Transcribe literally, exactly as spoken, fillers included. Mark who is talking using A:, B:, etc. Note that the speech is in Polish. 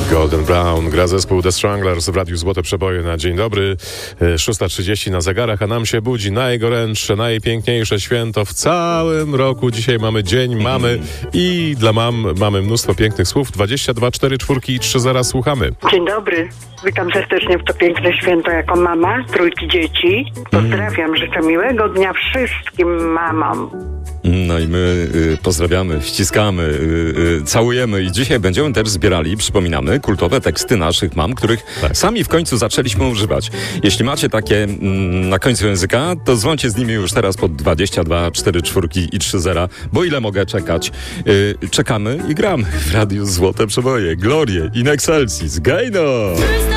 A: Golden Brown gra zespół The Stranglers w Radiu Złote Przeboje na dzień dobry. szósta trzydzieści na zegarach, a nam się budzi najgorętsze, najpiękniejsze święto w całym roku. Dzisiaj mamy dzień mamy i dla mam mamy mnóstwo pięknych słów. dwadzieścia dwa cztery czwórki i trzy zera słuchamy.
B: Dzień dobry. Witam serdecznie w to piękne święto jako mama trójki dzieci. Pozdrawiam, życzę miłego dnia wszystkim mamom.
C: No i my y, pozdrawiamy, ściskamy, y, y, całujemy i dzisiaj będziemy też zbierali, przypominamy, kultowe teksty naszych mam, których tak. sami w końcu zaczęliśmy używać. Jeśli macie takie mm, na końcu języka, to dzwońcie z nimi już teraz pod dwadzieścia dwa cztery czwórki i trzy zera, bo ile mogę czekać? Y, czekamy i gramy w Radiu Złote Przeboje. Glorie in excelsis, Gejno!